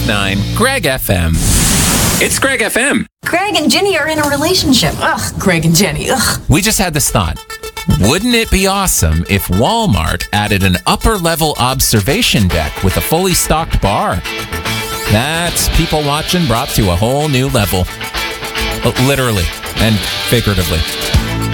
105.9 Greg FM. It's Greg FM. Greg and Jenny are in a relationship. Ugh, Greg and Jenny. Ugh. We just had this thought. Wouldn't it be awesome if Walmart added an upper-level observation deck with a fully stocked bar? That's people watching brought to a whole new level. Literally and figuratively.